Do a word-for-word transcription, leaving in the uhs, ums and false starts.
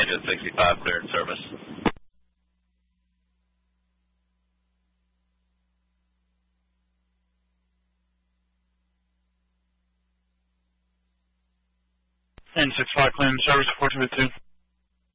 Engine sixty-five cleared service. Engine sixty-five cleared service, four two eight two.